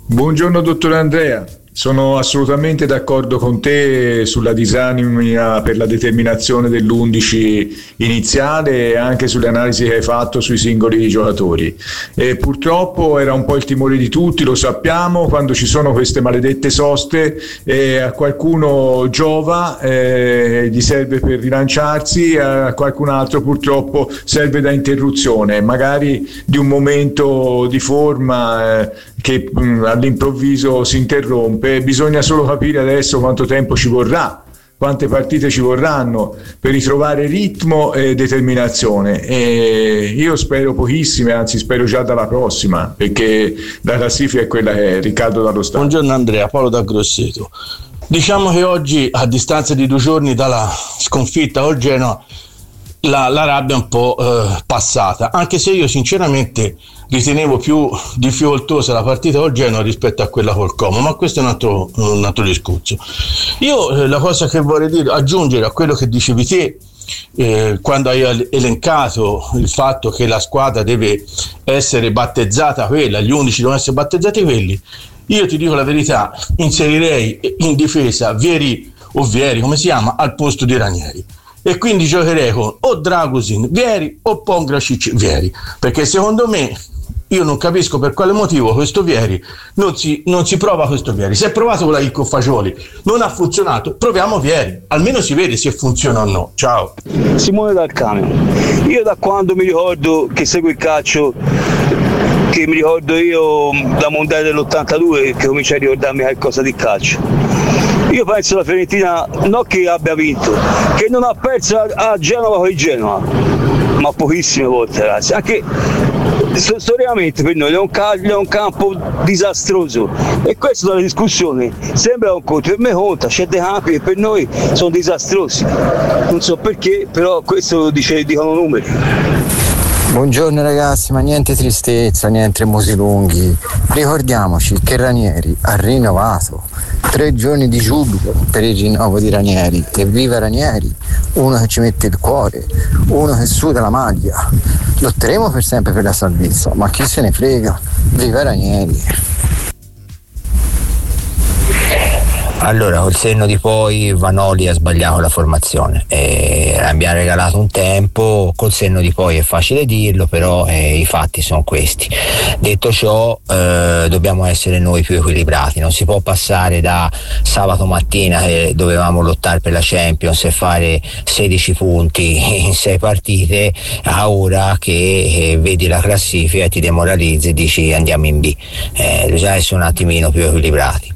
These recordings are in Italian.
Buongiorno dottore Andrea, sono assolutamente d'accordo con te sulla disamina per la determinazione dell'11 iniziale e anche sulle analisi che hai fatto sui singoli giocatori. Purtroppo era un po' il timore di tutti, lo sappiamo, quando ci sono queste maledette soste a qualcuno giova, gli serve per rilanciarsi, a qualcun altro purtroppo serve da interruzione, magari di un momento di forma che all'improvviso si interrompe. Bisogna solo capire adesso quanto tempo ci vorrà, quante partite ci vorranno per ritrovare ritmo e determinazione, e io spero pochissime, anzi spero già dalla prossima, perché la classifica è quella che è. Riccardo dallo Stato. Buongiorno Andrea, Paolo da Grosseto. Diciamo che oggi, a distanza di 2 giorni dalla sconfitta col Genoa, la rabbia è un po' passata, anche se io sinceramente ritenevo più difficoltosa la partita col Genoa rispetto a quella col Como, ma questo è un altro discorso. Io la cosa che vorrei aggiungere a quello che dicevi te, quando hai elencato il fatto che la squadra deve essere battezzata quella, gli 11 devono essere battezzati quelli, io ti dico la verità, inserirei in difesa Vieri, come si chiama, al posto di Ranieri, e quindi giocherei con o Dragusin Vieri o Pongracic Vieri, perché secondo me, io non capisco per quale motivo questo Vieri non si prova questo Vieri. Si è provato con la Chicco Fagioli, non ha funzionato, proviamo Vieri, almeno si vede se funziona o no. Ciao. Simone dal Camion. Io da quando mi ricordo che seguo il calcio, che mi ricordo io da Mondiale dell'82, che comincia a ricordarmi qualcosa di calcio, io penso la Fiorentina non che abbia vinto, che non ha perso a Genova con il Genoa, ma pochissime volte, ragazzi. Anche storicamente per noi è un campo disastroso, e questo dalla discussione sembra un conto, per me conta, c'è dei campi che per noi sono disastrosi, non so perché, però questo dicono numeri. Buongiorno ragazzi, ma niente tristezza, niente musi lunghi. Ricordiamoci che Ranieri ha rinnovato. 3 giorni di giubilo per il rinnovo di Ranieri. E viva Ranieri, uno che ci mette il cuore, uno che suda la maglia. Lotteremo per sempre per la salvezza, ma chi se ne frega. Viva Ranieri. Allora, col senno di poi Vanoli ha sbagliato la formazione, abbiamo regalato un tempo, col senno di poi è facile dirlo, però i fatti sono questi. Detto ciò, dobbiamo essere noi più equilibrati, non si può passare da sabato mattina che dovevamo lottare per la Champions e fare 16 punti in 6 partite a ora che vedi la classifica e ti demoralizzi e dici andiamo in B. Bisogna essere un attimino più equilibrati.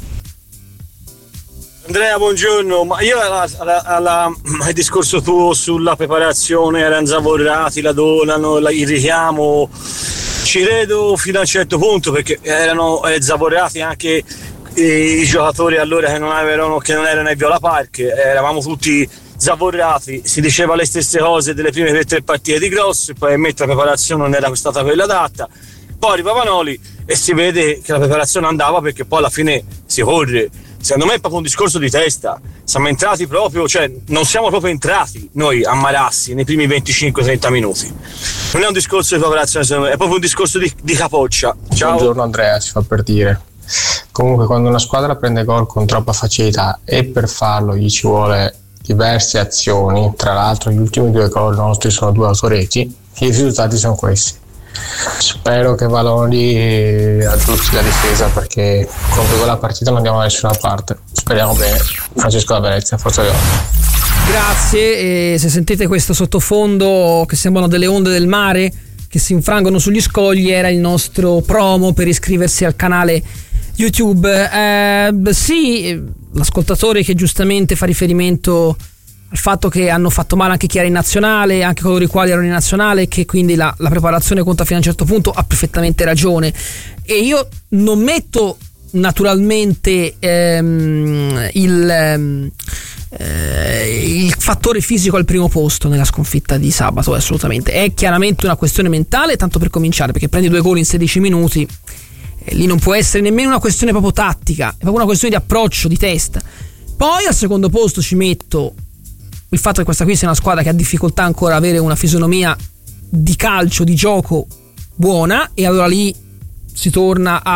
Andrea, buongiorno, ma io al discorso tuo sulla preparazione, erano zavorrati, la donano, il richiamo, ci credo fino a un certo punto, perché erano zavorrati anche i giocatori allora che non erano ai Viola Park, eravamo tutti zavorrati, si diceva le stesse cose delle prime 2-3 partite di Gross, probabilmente la preparazione non era stata quella adatta, poi arriva Vanoli e si vede che la preparazione andava, perché poi alla fine si corre. Secondo me è proprio un discorso di testa, siamo entrati proprio, cioè non siamo proprio entrati noi a Marassi nei primi 25-30 minuti, non è un discorso di preparazione, secondo me è proprio un discorso di capoccia. Ciao. Buongiorno Andrea, si fa per dire. Comunque quando una squadra prende gol con troppa facilità e per farlo gli ci vuole diverse azioni, tra l'altro gli ultimi 2 gol nostri sono 2 autoreti, i risultati sono questi. Spero che Valori aggiusti la difesa, perché con quella partita non andiamo da nessuna parte. Speriamo bene. Francesco da Venezia, forza Leone. Grazie. E se sentite questo sottofondo che sembrano delle onde del mare che si infrangono sugli scogli, era il nostro promo per iscriversi al canale YouTube. Sì, l'ascoltatore che giustamente fa riferimento al fatto che hanno fatto male anche chi era in nazionale, anche coloro i quali erano in nazionale, e che quindi la preparazione conta fino a un certo punto, ha perfettamente ragione. E io non metto naturalmente il fattore fisico al primo posto nella sconfitta di sabato, assolutamente. È chiaramente una questione mentale, tanto per cominciare, perché prendi 2 gol in 16 minuti, lì non può essere nemmeno una questione proprio tattica, è proprio una questione di approccio, di testa. Poi al secondo posto ci metto il fatto che questa qui sia una squadra che ha difficoltà ancora ad avere una fisionomia di calcio, di gioco buona, e allora lì si torna